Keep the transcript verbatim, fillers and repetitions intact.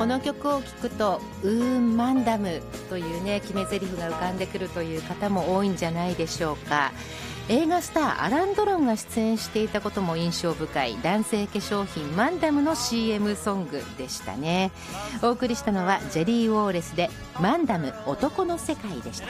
この曲を聴くとうーんマンダムというね決め台詞が浮かんでくるという方も多いんじゃないでしょうか。映画スターアラン・ドロンが出演していたことも印象深い男性化粧品マンダムの シーエム ソングでしたね。お送りしたのはジェリー・ウォーレスでマンダム男の世界でした。